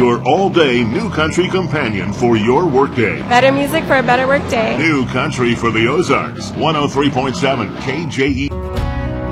your all-day New Country companion for your workday. Better music for a better workday. New Country for the Ozarks. 103.7 KJE.